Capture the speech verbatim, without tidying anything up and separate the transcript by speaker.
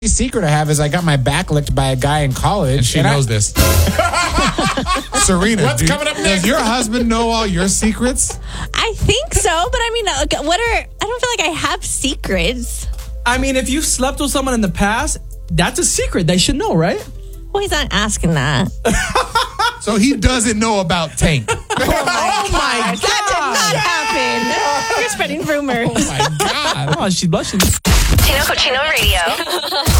Speaker 1: secret I have is I got my back licked by a guy in college.
Speaker 2: And she
Speaker 1: and
Speaker 2: knows
Speaker 1: I,
Speaker 2: this. Serena,
Speaker 1: What's
Speaker 2: do,
Speaker 1: coming up next?
Speaker 2: Does your husband know all your secrets?
Speaker 3: I think so, but I mean, uh, what are, I don't feel like I have secrets.
Speaker 4: I mean, if you've slept with someone in the past, that's a secret. They should know, right?
Speaker 3: Well, he's not asking that.
Speaker 2: So he doesn't know about Tank.
Speaker 3: Oh my God. That did not happen. You're spreading rumors.
Speaker 2: Oh my God.
Speaker 4: Oh, she's blushing.
Speaker 5: Tino Cochino Radio.